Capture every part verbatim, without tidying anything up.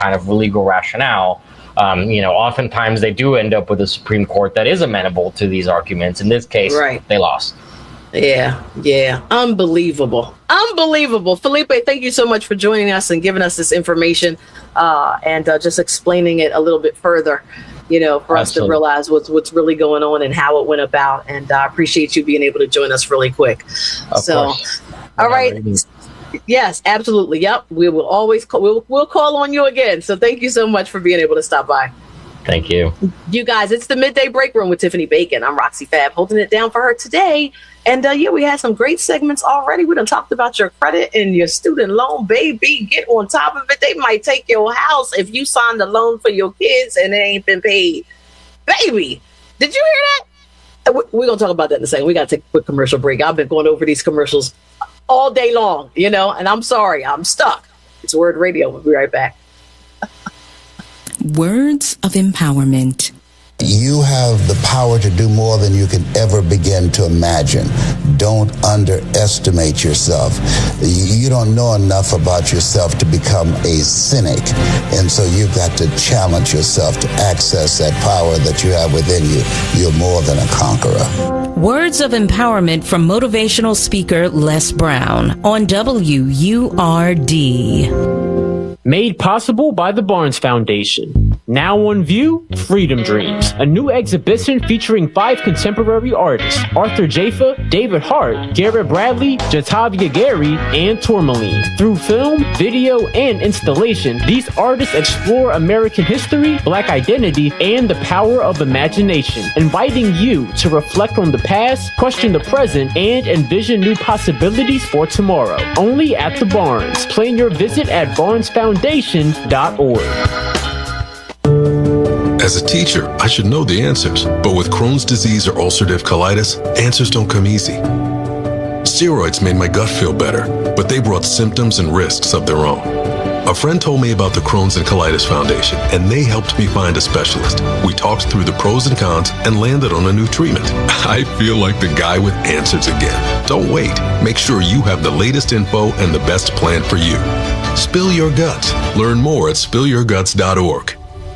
kind of legal rationale, um, you know, oftentimes they do end up with a Supreme Court that is amenable to these arguments. In this case, right. they lost. Yeah, yeah. Unbelievable. Unbelievable. Felipe, thank you so much for joining us and giving us this information uh, and uh, just explaining it a little bit further, you know, for Absolutely. us to realize what's what's really going on and how it went about. And I uh, appreciate you being able to join us really quick. Of so, course. all right. Yes, absolutely. Yep. We will always call, we'll, we'll call on you again. So thank you so much for being able to stop by. Thank you. You guys, it's the Midday Break Room with Tiffany Bacon. I'm Roxy Fab, holding it down for her today. And uh, yeah, we had some great segments already. We done talked about your credit and your student loan, baby. Get on top of it. They might take your house if you signed a loan for your kids and it ain't been paid. Baby, did you hear that? We're going to talk about that in a second. We got to take a quick commercial break. I've been going over these commercials all day long, you know, and I'm sorry. I'm stuck. It's Word Radio. We'll be right back. Words of empowerment. You have the power to do more than you can ever begin to imagine. Don't underestimate yourself. You don't know enough about yourself to become a cynic. And so you've got to challenge yourself to access that power that you have within you. You're more than a conqueror. Words of empowerment from motivational speaker Les Brown on W U R D. Made possible by the Barnes Foundation. Now on view, Freedom Dreams, a new exhibition featuring five contemporary artists, Arthur Jafa, David Hart, Garrett Bradley, Jatavia Gary, and Tourmaline. Through film, video, and installation, these artists explore American history, Black identity, and the power of imagination, inviting you to reflect on the past, question the present, and envision new possibilities for tomorrow. Only at the Barnes. Plan your visit at barnes foundation dot org. As a teacher, I should know the answers, but with Crohn's disease or ulcerative colitis, answers don't come easy. Steroids made my gut feel better, but they brought symptoms and risks of their own. A friend told me about the Crohn's and Colitis Foundation, and they helped me find a specialist. We talked through the pros and cons and landed on a new treatment. I feel like the guy with answers again. Don't wait. Make sure you have the latest info and the best plan for you. Spill your guts. Learn more at spill your guts dot org.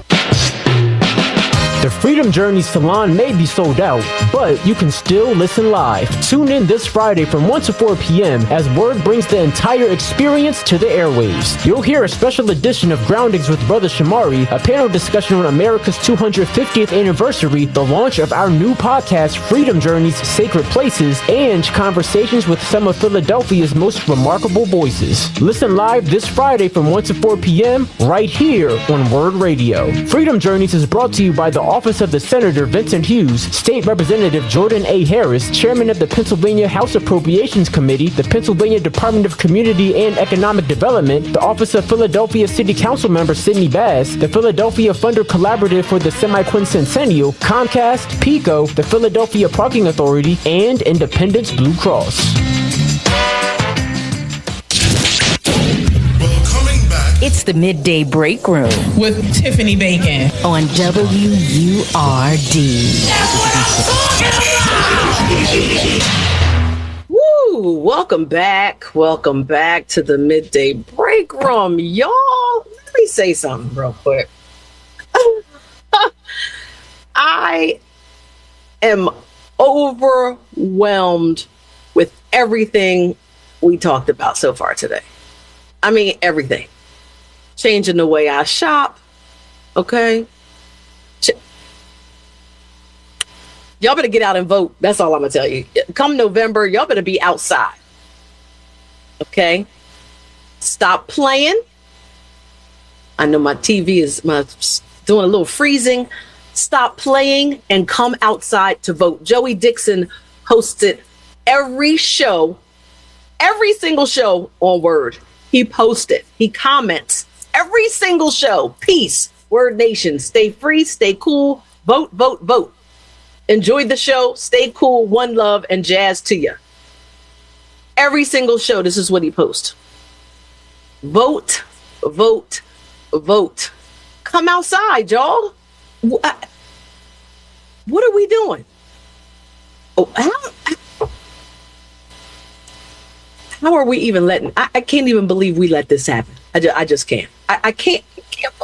The Freedom Journey Salon may be sold out, but you can still listen live. Tune in this Friday from one to four p.m. as Word brings the entire experience to the airwaves. You'll hear a special edition of Groundings with Brother Shamari, a panel discussion on America's two hundred fiftieth anniversary, the launch of our new podcast, Freedom Journeys Sacred Places, and conversations with some of Philadelphia's most remarkable voices. Listen live this Friday from one to four p.m. right here on Word Radio. Freedom Journeys is brought to you by the Office of the Senator Vincent Hughes, State Representative Jordan A. Harris, Chairman of the Pennsylvania House Appropriations Committee, the Pennsylvania Department of Community and Economic Development, the Office of Philadelphia City Council Member Sidney Bass, the Philadelphia Funder Collaborative for the Semi-Quincentennial, Comcast, PICO, the Philadelphia Parking Authority, and Independence Blue Cross. It's the Midday Break Room with Tiffany Bacon on W U R D. Woo! Welcome back. Welcome back to the Midday Break Room, y'all. Let me say something real quick. I am overwhelmed with everything we talked about so far today. I mean, everything. Changing the way I shop. Okay. Ch- y'all better get out and vote. That's all I'm going to tell you. Come November, y'all better be outside. Okay. Stop playing. I know my T V is my, doing a little freezing. Stop playing and come outside to vote. Joey Dixon hosted every show, every single show on Word. He posted, he comments. Every single show. Peace. Word Nation. Stay free. Stay cool. Vote, vote, vote. Enjoy the show. Stay cool. One love and jazz to you. Every single show. This is what he posts. Vote, vote, vote. Come outside, y'all. What are we doing? Oh, how, how are we even letting? I, I can't even believe we let this happen. I just, I just can't. I, I can't.